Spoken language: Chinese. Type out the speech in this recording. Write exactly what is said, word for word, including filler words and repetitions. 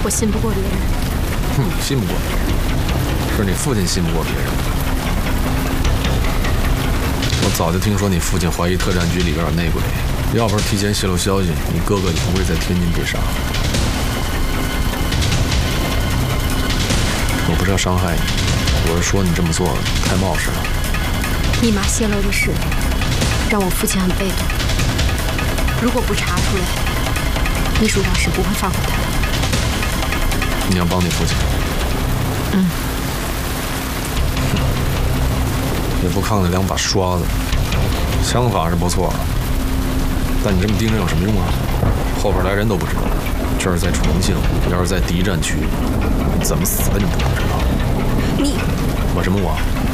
我信不过别人。 哼，你信不过别人，是你父亲信不过别人。我早就听说你父亲怀疑特战局里边有内鬼，要不是提前泄露消息，你哥哥就不会在天津被杀。我不是要伤害你，我是说你这么做太冒失了。 密码泄露的事，让我父亲很被动。如果不查出来，秘书长是不会放过他的。 你要帮你父亲？ 嗯。 也不看看两把刷子，枪法是不错，但你这么盯着有什么用啊？后边来人都不知道，这是在重庆，要是在敌占区，怎么死的你不能知道？ 你， 我什么我？